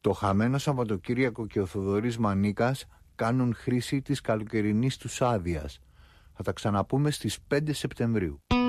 Το χαμένο Σαββατοκύριακο και ο Θοδωρής Μανίκας κάνουν χρήση της καλοκαιρινής τους άδειας. Θα τα ξαναπούμε στις 5 Σεπτεμβρίου.